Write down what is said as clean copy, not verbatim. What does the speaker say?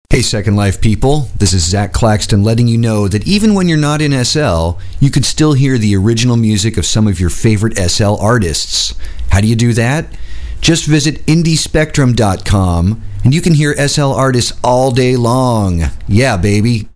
Hey Second Life people, this is Zach Claxton letting you know that even when you're not in SL, you could still hear the original music of some of your favorite SL artists. How do you do that? Just visit indiespectrum.com and you can hear SL artists all day long. Yeah, baby.